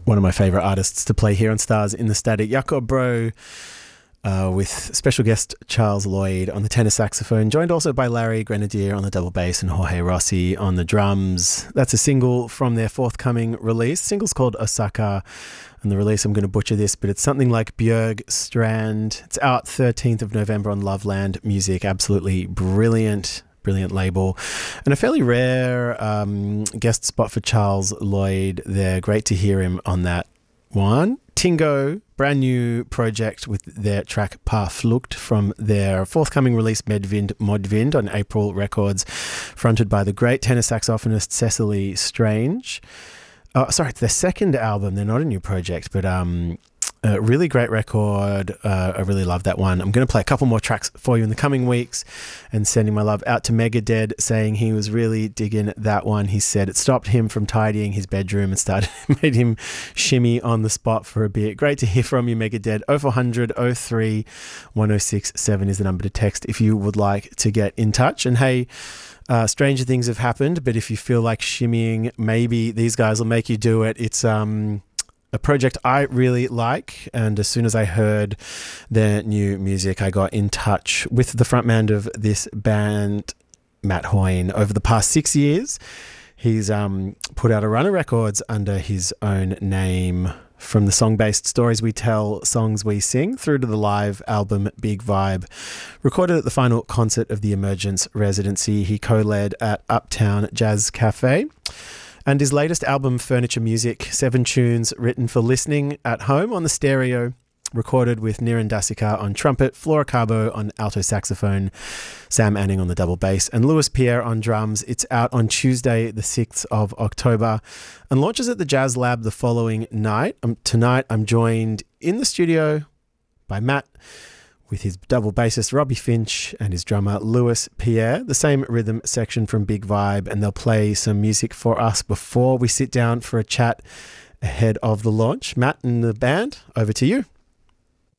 one of my favourite artists to play here on Stars in the Static, Jakob Bro, with special guest Charles Lloyd on the tenor saxophone, joined also by Larry Grenadier on the double bass and Jorge Rossi on the drums. That's a single from their forthcoming release. The single's called Osaka, and the release, I'm going to butcher this, but it's something like Björg Strand. It's out 13th of November on Loveland Music. Absolutely brilliant label, and a fairly rare guest spot for Charles Lloyd there. Great to hear him on that one. Tingo, brand new project with their track Paar Flucht from their forthcoming release Medvind Modvind on April Records, fronted by the great tenor saxophonist Cecily Strange. Sorry, it's their second album. They're not a new project, but a really great record. I really love that one. I'm going to play a couple more tracks for you in the coming weeks, and sending my love out to Megadeth, saying he was really digging that one. He said it stopped him from tidying his bedroom and made him shimmy on the spot for a bit. Great to hear from you, Megadeth. 0400 03 1067 is the number to text if you would like to get in touch. And hey, stranger things have happened, but if you feel like shimmying, maybe these guys will make you do it. It's a project I really like, and as soon as I heard their new music, I got in touch with the frontman of this band, Matt Hoyne. Over the past 6 years, he's put out a run of records under his own name, from the song-based Stories We Tell, Songs We Sing, through to the live album Big Vibe. Recorded at the final concert of the Emergence residency he co-led at Uptown Jazz Cafe. And his latest album, Furniture Music, 7 tunes written for listening at home on the stereo, recorded with Niran Dasika on trumpet, Flora Cabo on alto saxophone, Sam Anning on the double bass, and Louis Pierre on drums. It's out on Tuesday, the 6th of October, and launches at the Jazz Lab the following night. Tonight, I'm joined in the studio by Matt, with his double bassist Robbie Finch and his drummer Louis Pierre, the same rhythm section from Big Vibe, and they'll play some music for us before we sit down for a chat ahead of the launch. Matt and the band, over to you.